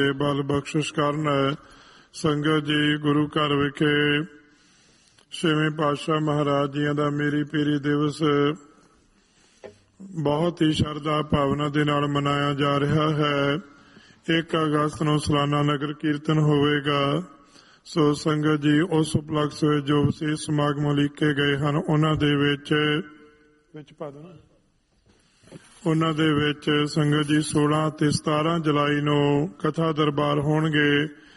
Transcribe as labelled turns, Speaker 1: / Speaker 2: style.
Speaker 1: ਬਲ ਬਖਸ਼ਿਸ਼ ਕਰਨ। ਸੰਗਤ ਜੀ, ਗੁਰੂ ਘਰ ਵਿਖੇ ਛੇਵੇਂ ਪਾਤਸ਼ਾਹ ਮਹਾਰਾਜ ਜੀਆਂ ਦਾ ਮੇਰੀ ਪੀਰੀ ਦਿਵਸ ਬਹੁਤ ਹੀ ਸ਼ਰਧਾ ਭਾਵਨਾ ਦੇ ਨਾਲ ਮਨਾਇਆ ਜਾ ਰਿਹਾ ਹੈ। 1 ਅਗਸਤ ਨੂੰ ਸਾਲਾਨਾ ਨਗਰ ਕੀਰਤਨ ਹੋਵੇਗਾ। ਸੋ ਸੰਗਤ ਜੀ, ਉਸ ਉਪਲਕਸ਼ ਵਿੱਚ ਜੋ ਵਿਸ਼ੇਸ਼ ਸਮਾਗਮ ਲਿਖੇ ਗਏ ਹਨ ਉਹਨਾਂ ਦੇ ਵਿੱਚ ਸੰਗਤ ਜੀ 16 ਅਤੇ 17 ਜੁਲਾਈ ਨੂੰ ਕਥਾ ਦਰਬਾਰ ਹੋਣਗੇ।